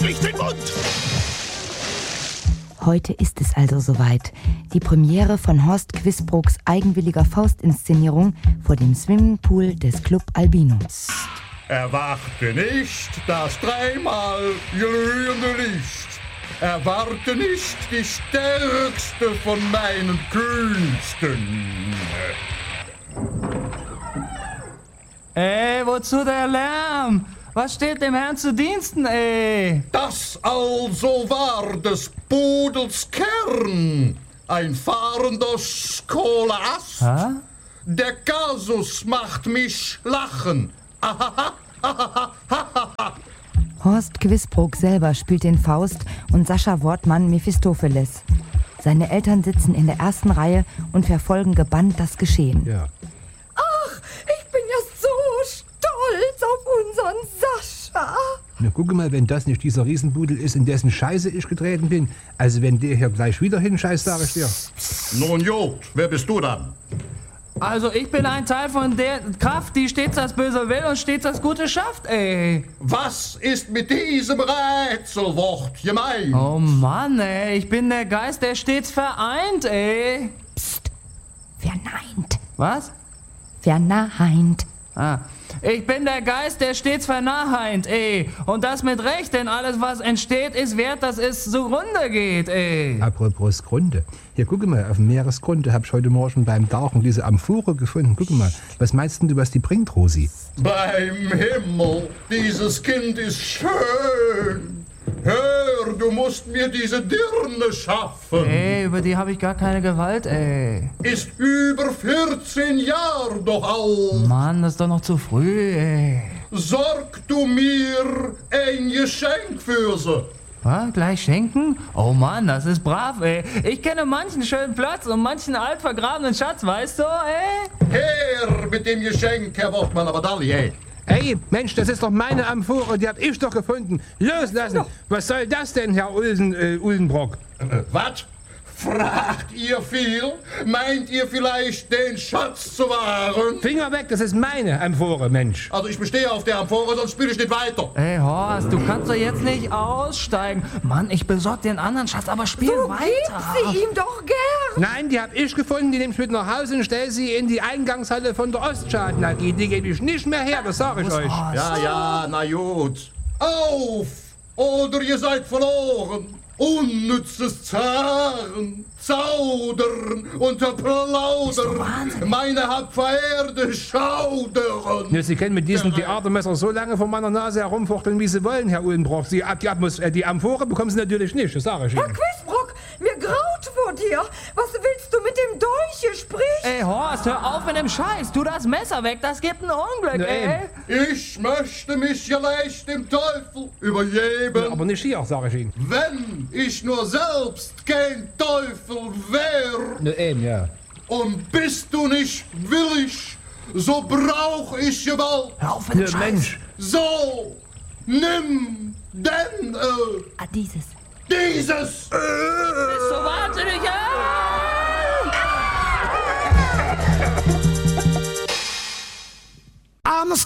endlich den Mund! Heute ist es also soweit. Die Premiere von Horst Quisbrooks eigenwilliger Faustinszenierung vor dem Swimmingpool des Club Albino. Erwarte nicht das dreimal glühende Licht. Erwarte nicht die stärkste von meinen Künsten. Ey, wozu der Lärm? Was steht dem Herrn zu Diensten, ey? Das also war des Pudels Kern. Ein fahrender Skolaast. Hä? Der Kasus macht mich lachen. Horst Quisbrook selber spielt den Faust und Sascha Wortmann Mephistopheles. Seine Eltern sitzen in der ersten Reihe und verfolgen gebannt das Geschehen. Ja. Ach, ich bin ja so stolz auf unseren Sascha. Na, guck mal, wenn das nicht dieser Riesenbudel ist, in dessen Scheiße ich getreten bin. Also wenn der hier gleich wieder hinscheißt, sag ich dir. Nun gut, wer bist du dann? Also ich bin ein Teil von der Kraft, die stets das Böse will und stets das Gute schafft, ey. Was ist mit diesem Rätselwort gemeint? Oh Mann, ey, ich bin der Geist, der stets vereint, ey. Psst, verneint. Was? Verneint. Ah. Ich bin der Geist, der stets verneint, ey. Und das mit Recht, denn alles, was entsteht, ist wert, dass es zugrunde geht, ey. Apropos Grunde. Hier, guck mal, auf dem Meeresgrunde hab ich heute Morgen beim Tauchen diese Amphore gefunden. Guck mal, was meinst denn du, was die bringt, Rosi? Beim Himmel, dieses Kind ist schön. Hör, du musst mir diese Dirne schaffen. Ey, über die habe ich gar keine Gewalt, ey. Ist über 14 Jahre doch alt. Mann, das ist doch noch zu früh, ey. Sorg du mir ein Geschenk für sie. Was? Gleich schenken? Oh Mann, das ist brav, ey. Ich kenne manchen schönen Platz und manchen altvergrabenen Schatz, weißt du, ey? Her mit dem Geschenk, Herr Wortmann, aber Dalli, ey. Ey, Mensch, das ist doch meine Amphore, die hab ich doch gefunden. Loslassen! Was soll das denn, Herr Uldenbrock? Was? Fragt ihr viel? Meint ihr vielleicht, den Schatz zu wahren? Finger weg, das ist meine Amphore, Mensch. Also ich bestehe auf der Amphore, sonst spiele ich nicht weiter. Ey, Horst, du kannst doch jetzt nicht aussteigen. Mann, ich besorg den anderen Schatz, aber spiel weiter. Gib sie ihm doch gern. Nein, die hab ich gefunden, die nehm ich mit nach Hause und stell sie in die Eingangshalle von der Ostschaden AG. Die gebe ich nicht mehr her, das sag ich euch. Ja, na gut. Auf! Oder ihr seid verloren. Unnützes Zaren, Zaudern und Plaudern. Meine hab verehrte Schaudern. Ja, Sie können mit diesem Theatermesser so lange von meiner Nase herumfuchteln, wie Sie wollen, Herr Ullenbrock. Die Amphore bekommen Sie natürlich nicht, das sage ich Ihnen. Herr Quisbrook, mir graut vor dir. Was willst du mit dem Dolche, sprich? Ey, Horst, hör auf mit dem Scheiß. Tu das Messer weg, das gibt ein Unglück, Na, ey. Ich möchte mich ja leicht dem Teufel übergeben. Aber nicht hier, sage ich Ihnen. Wenn ich nur selbst kein Teufel wär. Na eben, ja. Und bist du nicht willig, so brauch ich Gewalt. Hör auf mit dem Scheiß. Mensch. So, nimm denn Dieses. dieses. Bist du wahnsinnig, ey?